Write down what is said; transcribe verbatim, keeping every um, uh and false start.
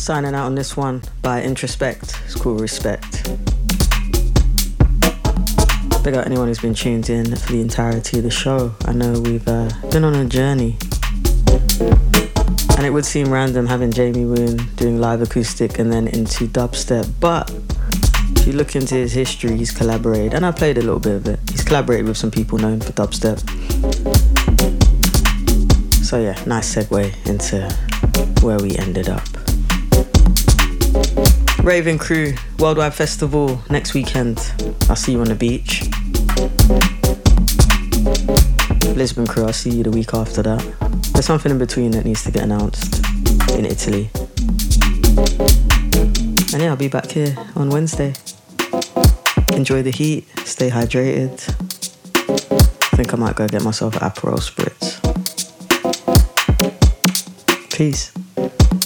Signing out on this one by Introspect. It's called Respect. Big up anyone who's been tuned in for the entirety of the show. I know we've uh, been on a journey. And it would seem random having Jamie Woon doing live acoustic and then into dubstep. But if you look into his history, he's collaborated. And I played a little bit of it. He's collaborated with some people known for dubstep. So yeah, nice segue into where we ended up. Raven Crew Worldwide Festival next weekend. I'll see you on the beach. Lisbon Crew, I'll see you the week after that. There's something in between that needs to get announced in Italy. And yeah, I'll be back here on Wednesday. Enjoy the heat, stay hydrated. I think I might go get myself an Aperol Spritz. Peace.